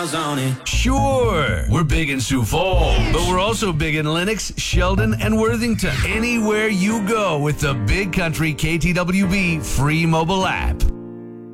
miles on it. Sure, we're big in Sioux Falls, but we're also big in Lennox, Sheldon, and Worthington. Anywhere you go with the Big Country KTWB free mobile app.